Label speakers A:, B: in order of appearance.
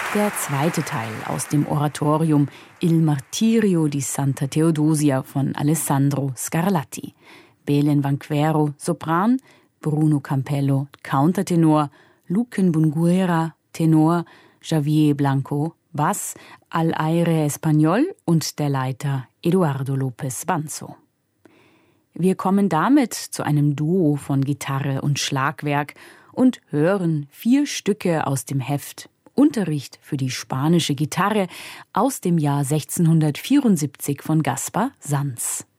A: Der zweite Teil aus dem Oratorium Il Martirio di Santa Theodosia von Alessandro Scarlatti. Belen Vanquero, Sopran, Bruno Campello, Countertenor, Luquen Bunguera, Tenor, Javier Blanco, Bass, Al Aire Español und der Leiter Eduardo López Banzo. Wir kommen damit zu einem Duo von Gitarre und Schlagwerk und hören 4 Stücke aus dem Heft Unterricht für die spanische Gitarre aus dem Jahr 1674 von Gaspar Sanz.